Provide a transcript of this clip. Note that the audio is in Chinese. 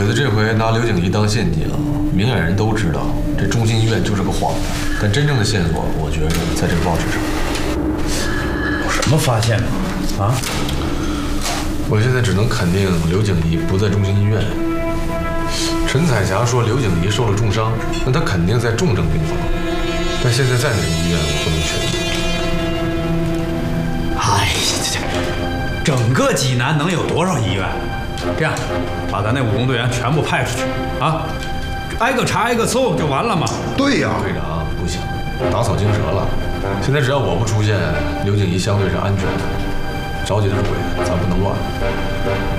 得这回拿刘景怡当陷阱，明眼人都知道这中心医院就是个幌子。但真正的线索，我觉着在这个报纸上。 有什么发现吗？啊？ 我现在只能肯定刘景怡不在中心医院。陈彩霞说刘景怡受了重伤，那她肯定在重症病房。但现在在哪个医院，我不能确定。 哎呀，整个济南能有多少医院？这样，把咱那武工队员全部派出去啊，挨个查挨个搜就完了嘛。 对呀， 队长不行，打草惊蛇了。现在只要我不出现，刘景怡相对是安全的。着急的是鬼，咱不能乱。